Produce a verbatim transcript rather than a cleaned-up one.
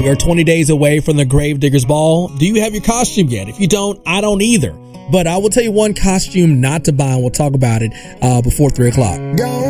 We are twenty days away from the Gravediggers Ball. Do you have your costume yet? If you don't, I don't either. But I will tell you one costume not to buy, and we'll talk about it uh, before three o'clock. Don't